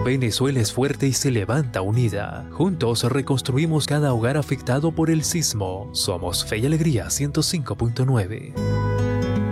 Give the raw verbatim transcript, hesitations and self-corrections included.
Venezuela es fuerte y se levanta unida. Juntos reconstruimos cada hogar afectado por el sismo. Somos Fe y Alegría ciento cinco punto nueve.